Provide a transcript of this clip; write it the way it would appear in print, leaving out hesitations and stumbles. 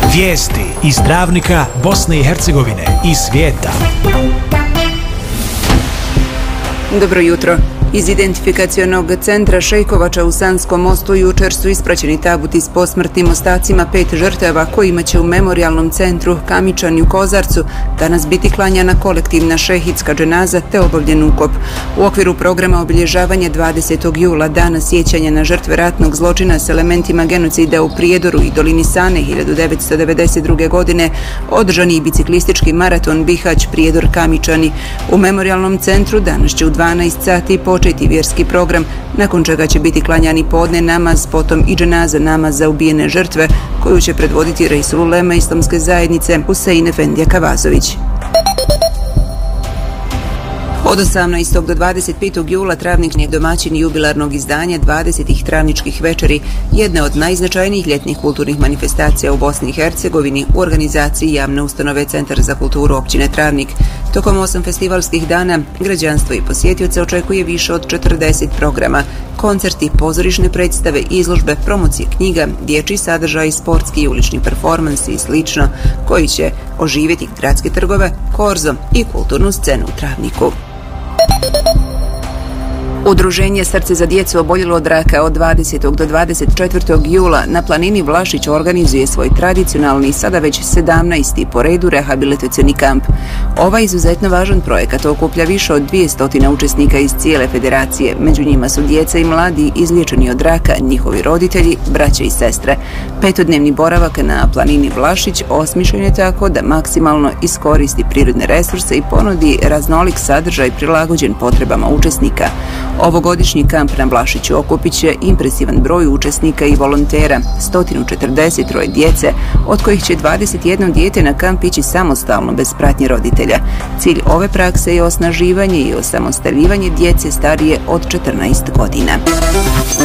Vijesti iz Travnika, Bosne i Hercegovine i svijeta. Dobro jutro. Iz identifikacionog centra Šejkovača u Sanskom mostu jučer su ispraćeni tabuti s posmrtnim ostacima 5 žrtava kojima će u memorijalnom centru Kamičani u Kozarcu danas biti klanjana kolektivna šehidska dženaza te obavljen ukop. U okviru programa obilježavanja 20. jula, dana sjećanja na žrtve ratnog zločina s elementima genocida u Prijedoru i dolini Sane 1992. godine, održan je biciklistički maraton Bihać Prijedor Kamičani. U memorijalnom centru danas će u 12 sati početi vjerski program, nakon čega će biti klanjani podne namaz, potom i dženaza namaz za ubijene žrtve, koju će predvoditi Reisul Ulema Islamske zajednice Husein Efendija Kavazović. Od 18. do 25. jula Travnik je domaćin jubilarnog izdanja 20. Travničkih večeri, jedne od najznačajnijih ljetnih kulturnih manifestacija u Bosni i Hercegovini u organizaciji javne ustanove Centar za kulturu općine Travnik. Tokom 8 festivalskih dana građanstvo i posjetioce očekuje više od 40 programa, koncerti, pozorišne predstave, izložbe, promocije knjiga, dječji sadržaj, sportski i ulični performansi i slično, koji će oživjeti gradske trgove, korzo i kulturnu scenu u Travniku. Udruženje Srce za djecu oboljelo od raka od 20. do 24. jula na planini Vlašić organizuje svoj tradicionalni, sada već 17. po redu rehabilitacioni kamp. Ovaj izuzetno važan projekat okuplja više od 200 učesnika iz cijele federacije. Među njima su djeca i mladi izliječeni od raka, njihovi roditelji, braće i sestre. 5-dnevni boravak na planini Vlašić osmišljen je tako da maksimalno iskoristi prirodne resurse i ponudi raznolik sadržaj prilagođen potrebama učesnika. Ovogodišnji kamp na Vlašiću okupit će impresivan broj učesnika i volontera, 143 djece, od kojih će 21 dijete na kamp ići samostalno bez pratnje roditelja. Cilj ove prakse je osnaživanje i osamostaljivanje djece starije od 14 godina.